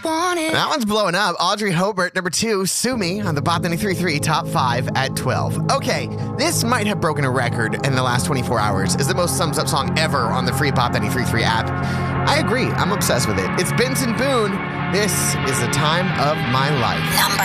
That one's blowing up. Audrey Hobart, number 2, Sue Me on the Bop 93.3 Top 5 at 12. Okay, this might have broken a record in the last 24 hours as the most sums up song ever on the free Bop 93.3 app. I agree. I'm obsessed with it. It's Benson Boone. This is the time of my life.